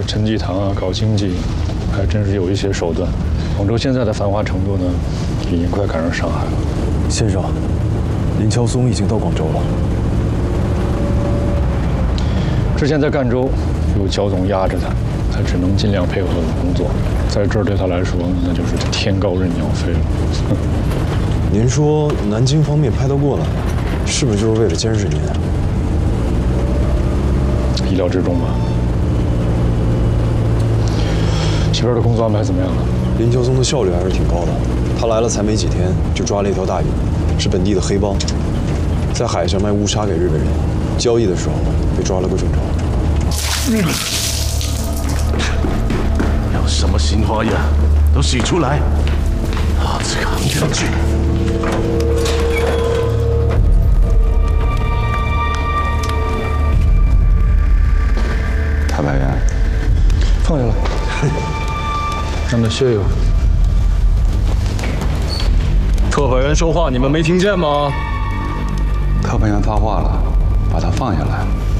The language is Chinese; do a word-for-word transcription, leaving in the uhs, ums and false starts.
陈济棠啊，搞经济还真是有一些手段。广州现在的繁华程度呢，已经快赶上上海了。 先生，林乔松已经到广州了。 之前在赣州有焦总压着他，他只能尽量配合我工作。在这儿对他来说，那就是天高任鸟飞了。 您说南京方面派他过来，是不是就是为了监视您？ 意料之中吧。媳妇儿的工作安排怎么样了？ 林乔松的效率还是挺高的，他来了才没几天，就抓了一条大鱼，是本地的黑帮，在海上卖乌纱给日本人，交易的时候被抓了个正着。 嗯，有什么新花样都洗出来，老子扛下去。 大白猿， 放下来，让他歇一会儿。 特派员说话，你们没听见吗？ 特派员发话了，把他放下来。